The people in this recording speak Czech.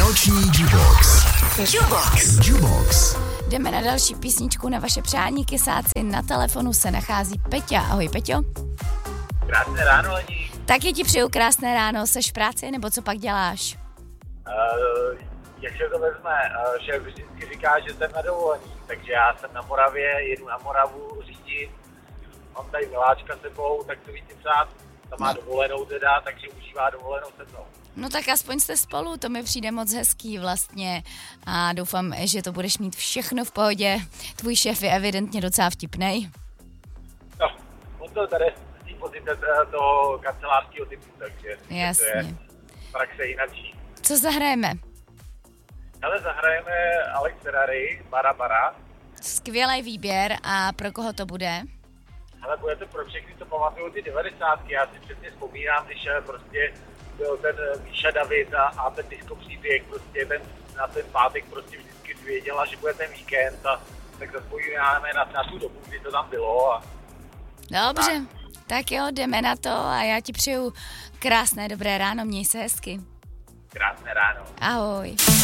Noční Jukebox. Jdeme na další písničku na vaše přání, kysáci. Na telefonu se nachází Peťa. Ahoj, Peťo. Krásné ráno, Lení. Taky ti přeju krásné ráno. Seš v práci, nebo co pak děláš? Jak se to vezme, šéf vždycky říká, že jsem na dovolení, takže já jsem na Moravě, jedu na Moravu řídit, mám tady miláčka s sebou, tak to víte přát, ta má dovolenou teda, takže užívá dovolenou se mnou. No tak aspoň jste spolu, to mi přijde moc hezký vlastně a doufám, že to budeš mít všechno v pohodě. Tvůj šéf je evidentně docela vtipnej. No, on to tady z té pozice toho kancelářského typu, takže jasně. To je praxe jinačí. Co zahrajeme? Ale zahrajeme Alex Ferrari, Bara. Skvělý výběr a pro koho to bude? Ale bude to pro všechny, co pamatují ty 90. Já si přesně vzpomínám, když prostě byl ten Míša David a ten disco příběh, prostě na ten pátek prostě vždycky věděla, že bude ten víkend a tak zapomínáme na tu dobu, kdy to tam bylo. Dobře, tak jo, jdeme na to a já ti přeju krásné dobré ráno, měj se hezky. Krásné ráno. Ahoj.